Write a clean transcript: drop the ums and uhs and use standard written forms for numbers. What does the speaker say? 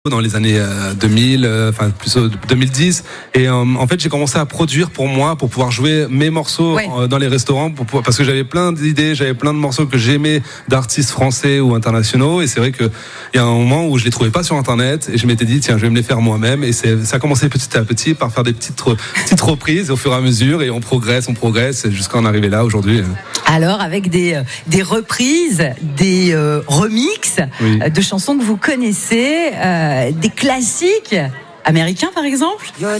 dans les années 2000, enfin plutôt 2010, et en fait j'ai commencé à produire pour moi, pour pouvoir jouer mes morceaux dans les restaurants, parce que j'avais plein d'idées, j'avais plein de morceaux que j'aimais d'artistes français ou internationaux, et c'est vrai que il y a un moment où je les trouvais pas sur internet, et je m'étais dit tiens, je vais me les faire moi-même, et ça a commencé petit à petit par faire des petites reprises au fur et à mesure, et on progresse jusqu'à en arriver là aujourd'hui. Alors avec des reprises, des remixes de chansons que vous connaissez, des classiques américains par exemple.